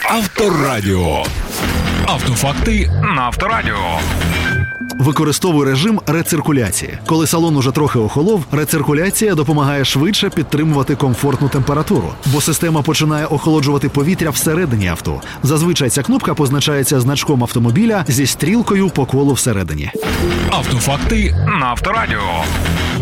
Авторадіо. Автофакти на Авторадіо. Використовуй режим рециркуляції. Коли салон уже трохи охолов, рециркуляція допомагає швидше підтримувати комфортну температуру, бо система починає охолоджувати повітря всередині авто. Зазвичай ця кнопка позначається значком автомобіля зі стрілкою по колу всередині. Автофакти на Авторадіо.